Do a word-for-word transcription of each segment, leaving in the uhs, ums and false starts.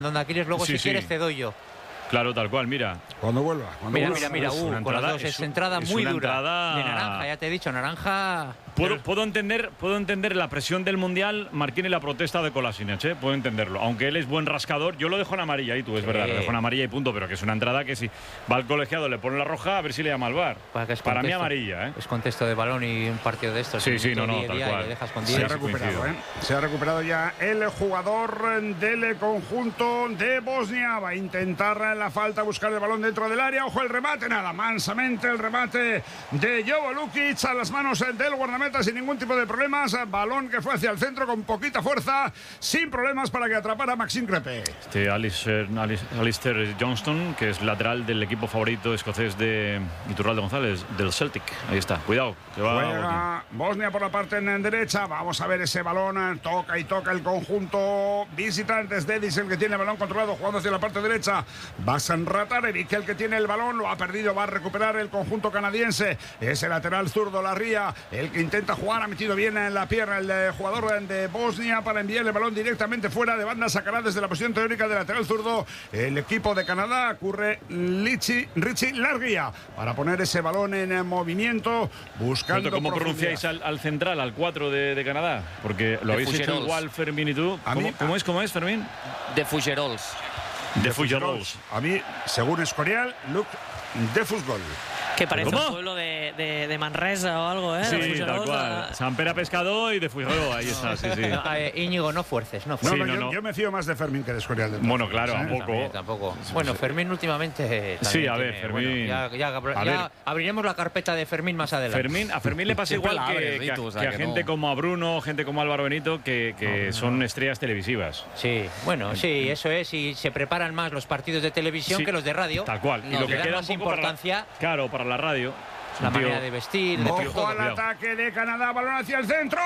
Donde Aquiles, luego sí, si sí. quieres te doy yo. Claro, tal cual, mira. Cuando vuelva. Cuando Mira, vuelva. mira, mira, Es uh, una con las entrada- dos, es es un- entrada es muy una dura. entrada- De naranja, ya te he dicho, naranja. Puedo, puedo entender puedo entender la presión del Mundial, Marquín, y la protesta de Kolasinac, ¿eh? Puedo entenderlo. Aunque él es buen rascador, yo lo dejo en amarilla, y tú, es Sí. verdad, lo dejo en amarilla y punto, pero que es una entrada que si va al colegiado, le pone la roja, a ver si le llama al bar. Para, que es Para mí contexto- amarilla, ¿eh? Es contexto de balón y un partido de estos. Sí, sí, no, no, día a tal día y cual. le dejas con Sí, Se diez. ha recuperado, coincido. ¿eh? Se ha recuperado ya el jugador del conjunto de Bosnia. Va a intentar la falta, buscar el balón dentro del área. Ojo el remate, nada, mansamente el remate de Jovo Lukic a las manos del guardameta sin ningún tipo de problemas. Balón que fue hacia el centro con poquita fuerza, sin problemas para que atrapara a Maxime Crépy. Este Alistair, Alistair Johnston, que es lateral del equipo favorito escocés de Iturralde González, del Celtic. Ahí está, cuidado, que va. Juega Bosnia por la parte en derecha. Vamos a ver ese balón. Toca y toca el conjunto visitantes de Edison, que tiene el balón controlado, jugando hacia la parte derecha. Basan Ratarevic, el que tiene el balón, lo ha perdido, va a recuperar el conjunto canadiense. Ese lateral zurdo, Larría, el que intenta jugar, ha metido bien en la pierna el eh, jugador de Bosnia para enviar el balón directamente fuera de banda. Sacará desde la posición teórica de lateral zurdo el equipo de Canadá. Curre Lichi, Richie Larguía para poner ese balón en eh, movimiento, buscando. ¿Cómo profundidad. pronunciáis al, al central, al cuatro de, de Canadá? Porque lo De habéis hecho Fougerols. igual, Fermín y tú. A ¿Cómo, mí- cómo es, cómo es, Fermín? De Fougerols. De Fougerols. A mí, según Escorial, Luc de Fútbol. Que parece ¿Cómo? un pueblo de, de, de Manresa o algo, ¿eh? Sí, De tal Fougerols, cual. a- San Pera Pescador y de Fougerols, ahí está, sí, sí. No, eh, Íñigo, no fuerces, no No, fuerces. Sí, no, no, yo, no. yo me fío más de Fermín que de Escorial. de Bueno, todas claro, formas, a ¿eh? poco. También, tampoco. Bueno, Fermín últimamente. también Sí, a ver, tiene- Fermín. bueno, ya, ya- A ya ver. abriremos la carpeta de Fermín más adelante. Fermín, a Fermín le pasa Siempre igual la que, abres, que a, Ritu, o sea, que a que gente no. como a Bruno, gente como Álvaro Benito, que, que son estrellas televisivas. Sí, bueno, sí, eso es. Y se preparan más los partidos de televisión Sí, que los de radio. Tal cual. No, y lo le que dan queda más un poco para la- importancia. claro, para la radio. La Un tío- manera de vestir, de Ojo todo. al cuidado. ataque de Canadá, balón hacia el centro,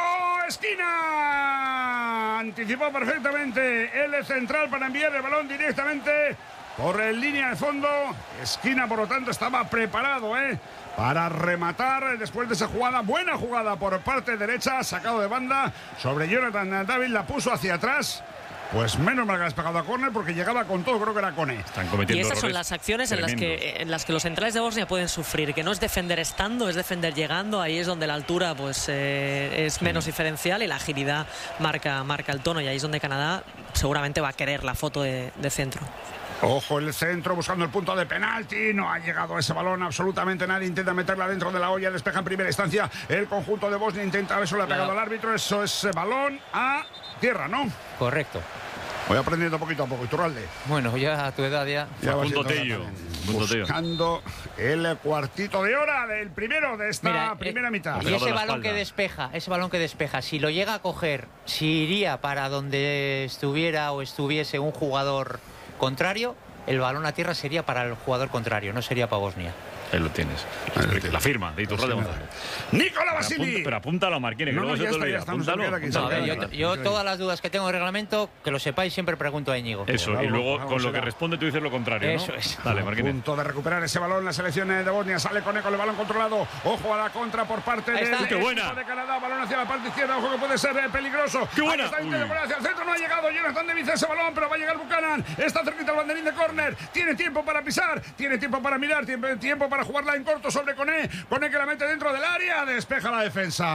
esquina. Anticipó perfectamente el central para enviar el balón directamente por el línea de fondo. Esquina, por lo tanto, estaba preparado, ¿eh? Para rematar después de esa jugada, buena jugada por parte derecha, sacado de banda sobre Jonathan David, la puso hacia atrás. Pues menos mal que has pegado a córner porque llegaba con todo, creo que era Cone. Están Y cometiendo esas son errores las acciones en las, tremendos. que, en las que los centrales de Bosnia pueden sufrir, que no es defender estando, es defender llegando. Ahí es donde la altura pues eh, es menos diferencial y la agilidad marca, marca el tono. Y ahí es donde Canadá seguramente va a querer la foto de, de centro. Ojo el centro buscando el punto de penalti. No ha llegado ese balón absolutamente nadie. Intenta meterla dentro de la olla. Despeja en primera instancia el conjunto de Bosnia. Intenta, eso le ha pegado al árbitro. Eso es eh, balón a tierra, ¿no? Correcto. Voy aprendiendo poquito a poco. Iturralde. Bueno, ya a tu edad ya. Ya va Facundo siendo hora Tello. también. Facundo Tello. Buscando el cuartito de hora del primero de esta Mira, primera eh, mitad. Y pegado ese a la balón espalda. que despeja, ese balón que despeja, si lo llega a coger, si iría para donde estuviera o estuviese un jugador contrario, el balón a tierra sería para el jugador contrario, no sería para Bosnia. Ahí lo tienes. Ahí lo tienes. La firma de Iturralde González. Nicola Pero, Basili. apunta- pero apúntalo, Marquín, que No, luego no, se ya te está, ya olvida. está, no se Apúntalo, queda aquí, apúntalo. No, a ver, yo, claro, yo claro. todas las dudas que tengo en reglamento, que lo sepáis, siempre pregunto a Íñigo. Eso, Por y algo, luego por algo con lo que será. responde tú dices lo contrario, ¿no? Eso es. Dale, A Marquín. punto de recuperar ese balón la selección de Bosnia. Sale con con el balón controlado. Ojo a la contra por parte Ahí del está. ¡Qué buena! equipo de Canadá. Balón hacia la parte izquierda. Ojo que puede ser eh, peligroso. ¡Qué buena! Ahí está, intenta Uy. poner hacia el centro. No ha llegado Jonathan David ese balón, pero va a llegar Buchanan. Está cerquita el banderín de córner. Tiene tiempo para pisar. Tiene tiempo para mirar. Tiempo, tiempo para jugarla en corto sobre Cone. Cone que la mete dentro del área. Despeja la defensa.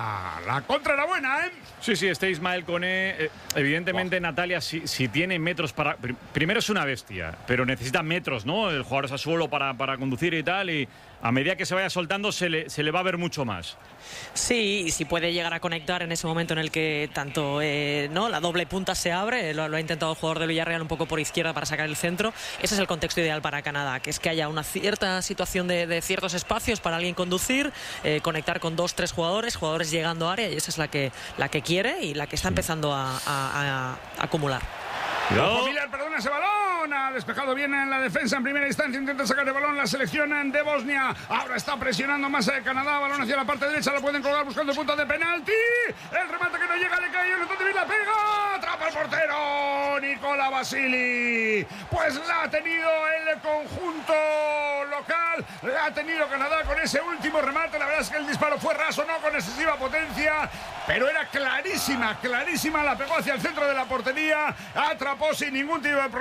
La contra era buena, ¿eh? Sí, sí, este Ismael Cone, eh, evidentemente Natalia, si, si tiene metros para... pr- Primero es una bestia, pero necesita metros, ¿no? El jugador es a suelo para, para conducir y tal, y a medida que se vaya soltando se le, se le va a ver mucho más. Sí, y si puede llegar a conectar en ese momento en el que tanto eh, no la doble punta se abre, lo, lo ha intentado el jugador del Villarreal un poco por izquierda para sacar el centro. Ese es el contexto ideal para Canadá, que es que haya una cierta situación de, de ciertos espacios para alguien conducir, eh, conectar con dos, tres jugadores, jugadores llegando a área, y esa es la que, la que quiere y la que está empezando a, a- a acumular. Ojo, Miller, perdona ese balón. Ha despejado bien en la defensa en primera instancia. Intenta sacar el balón la selección de Bosnia. Ahora está presionando más a Canadá. Balón hacia la parte derecha. Lo pueden colgar buscando el punto de penalti. El remate que no llega le cae. Jonathan David la pega. Atrapa el portero. Nicola Basili. Pues la ha tenido el conjunto local. Ha tenido Canadá con ese último remate. La verdad es que el disparo fue raso, no con excesiva potencia, pero era clarísima, clarísima. La pegó hacia el centro de la portería. Atrapó sin ningún tipo de problema